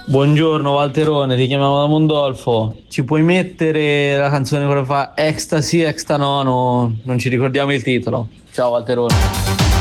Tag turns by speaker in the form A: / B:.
A: Buongiorno Walterone, ti chiamiamo da Mondolfo. Ci puoi mettere la canzone che fa Ecstasy, Exta no, non ci ricordiamo il titolo. Ciao Walterone.